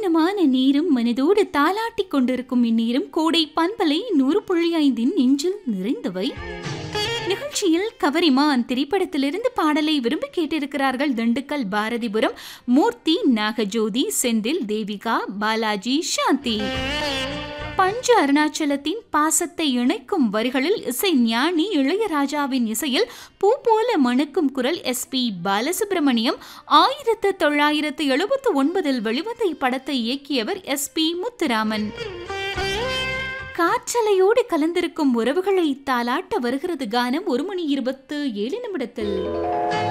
மனோரமான நீரும் மனதோடு தாலாட்டிக் கொண்டிருக்கும் இந்நீரும் கோடை பண்பலை 100.5 நெஞ்சில் நிறைந்தவை. நிகழ்ச்சியில் கவரிமான் திரைப்படத்திலிருந்து பாடலை விரும்பி கேட்டிருக்கிறார்கள் திண்டுக்கல் பாரதிபுரம் மூர்த்தி, நாகஜோதி, செந்தில், தேவிகா, பாலாஜி, சாந்தி. பஞ்ச அருணாச்சலத்தின் பாசத்தை இணைக்கும் வரிகளில் இசை ஞானி இளையராஜாவின் இசையில் பூ போல மணக்கும் குரல் SP பாலசுப்ரமணியம். 1979 வெளிவந்த இப்படத்தை இயக்கியவர் SP முத்துராமன். காற்றலையோடு கலந்திருக்கும் உறவுகளை தாலாட்ட வருகிறது கானம் 1 மணி 27 நிமிடத்தில்.